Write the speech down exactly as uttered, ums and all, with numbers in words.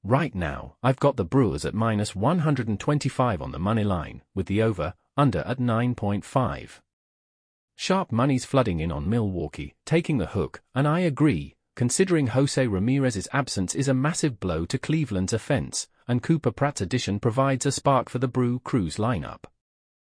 Right now, I've got the Brewers at minus one hundred twenty-five on the money line, with the over, under at nine point five. Sharp money's flooding in on Milwaukee, taking the hook, and I agree, considering Jose Ramirez's absence is a massive blow to Cleveland's offense, and Cooper Pratt's addition provides a spark for the Brew Crews lineup.